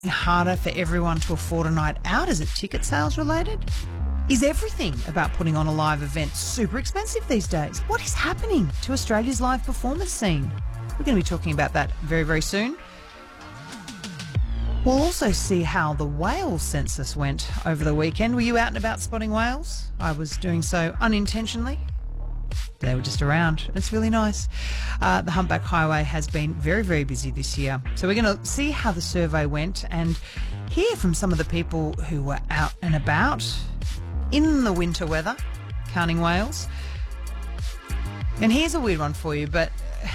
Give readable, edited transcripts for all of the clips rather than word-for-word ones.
harder for everyone to afford a night out? Is it ticket sales related? Is everything about putting on a live event super expensive these days? What is happening to Australia's live performance scene? We're going to be talking about that very, very soon. We'll also see how the whale census went over the weekend. Were you out and about spotting whales? I was doing so unintentionally. They were just around. It's really nice. The Humpback Highway has been very, very busy this year. So we're going to see how the survey went and hear from some of the people who were out and about in the winter weather, counting whales. And here's a weird one for you, but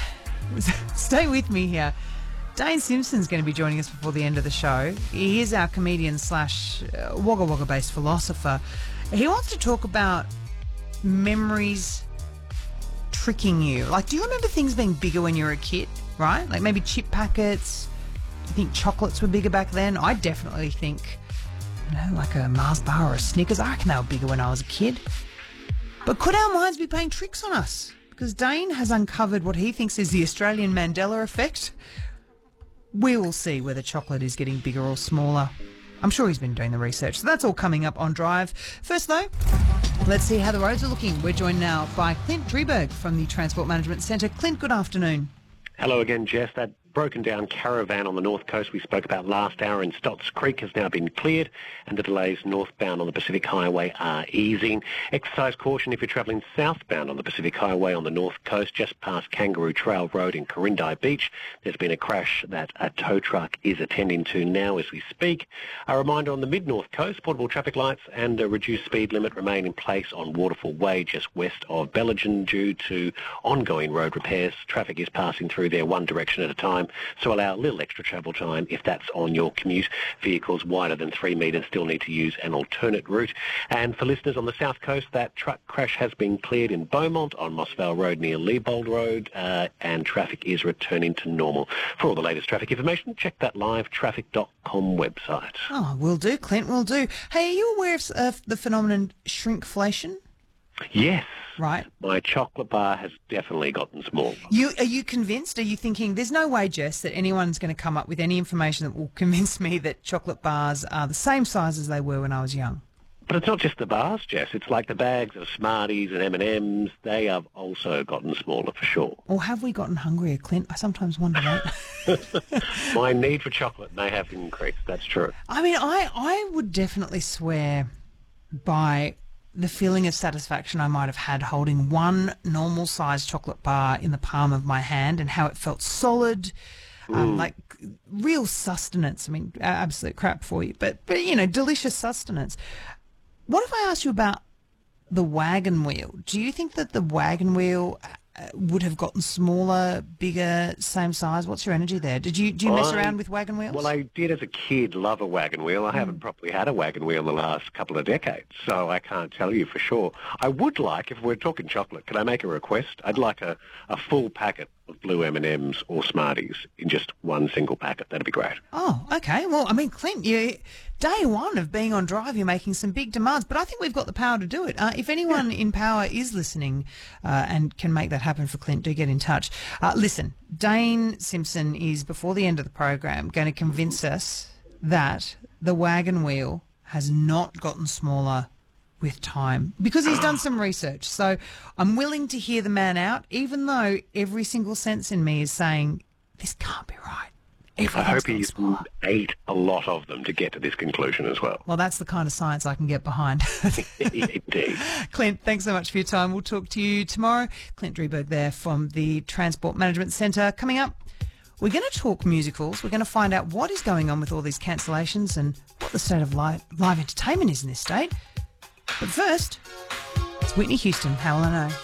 stay with me here. Dane Simpson's going to be joining us before the end of the show. He is our comedian slash Wagga Wagga-based philosopher. He wants to talk about memories tricking you. Like, do you remember things being bigger when you were a kid, right? Like maybe chip packets. I think chocolates were bigger back then. I definitely think, like a Mars bar or a Snickers. I reckon they were bigger when I was a kid. But could our minds be playing tricks on us? Because Dane has uncovered what he thinks is the Australian Mandela effect. We will see whether chocolate is getting bigger or smaller. I'm sure he's been doing the research. So that's all coming up on Drive. First, though, let's see how the roads are looking. We're joined now by Clint Drieberg from the Transport Management Centre. Clint, good afternoon. Hello again, Jess. That broken down caravan on the north coast we spoke about last hour in Stotts Creek has now been cleared, and the delays northbound on the Pacific Highway are easing. Exercise caution if you're travelling southbound on the Pacific Highway on the north coast, just past Kangaroo Trail Road in Corindi Beach. There's been a crash that a tow truck is attending to now as we speak. A reminder on the mid-north coast, portable traffic lights and a reduced speed limit remain in place on Waterfall Way just west of Belgian due to ongoing road repairs. Traffic is passing through there one direction at a time, so allow a little extra travel time if that's on your commute. Vehicles wider than 3 metres still need to use an alternate route. And for listeners on the south coast, that truck crash has been cleared in Beaumont on Mossvale Road near Leibold Road, and traffic is returning to normal. For all the latest traffic information, check that livetraffic.com website. Oh, will do, Clint, will do. Hey, are you aware of the phenomenon shrinkflation? Yes. Right. My chocolate bar has definitely gotten smaller. Are you convinced? Are you thinking, there's no way, Jess, that anyone's going to come up with any information that will convince me that chocolate bars are the same size as they were when I was young? But it's not just the bars, Jess. It's like the bags of Smarties and M&Ms. They have also gotten smaller for sure. Or have we gotten hungrier, Clint? I sometimes wonder that. My need for chocolate may have increased. That's true. I mean, I would definitely swear by the feeling of satisfaction I might have had holding one normal-sized chocolate bar in the palm of my hand and how it felt solid, like real sustenance. I mean, absolute crap for you, but delicious sustenance. What if I asked you about the wagon wheel? Do you think that the wagon wheel would have gotten smaller, bigger, same size? What's your energy there? Do you mess around with wagon wheels? Well, I did as a kid love a wagon wheel. I haven't properly had a wagon wheel in the last couple of decades, so I can't tell you for sure. I would like, if we're talking chocolate, can I make a request? I'd like a full packet of blue M&Ms or Smarties in just one single packet. That'd be great. Oh, okay. Well, I mean, Clint, day one of being on Drive, you're making some big demands, but I think we've got the power to do it. If anyone in power is listening and can make that happen for Clint, do get in touch. Listen, Dane Simpson is, before the end of the program, going to convince us that the wagon wheel has not gotten smaller with time, because he's done some research. So I'm willing to hear the man out, even though every single sense in me is saying, this can't be right. I hope he's ate a lot of them to get to this conclusion as well. Well, that's the kind of science I can get behind. Indeed. Clint, thanks so much for your time. We'll talk to you tomorrow. Clint Drieberg there from the Transport Management Centre. Coming up, we're going to talk musicals. We're going to find out what is going on with all these cancellations and what the state of live entertainment is in this state. But first, it's Whitney Houston, How Will I Know?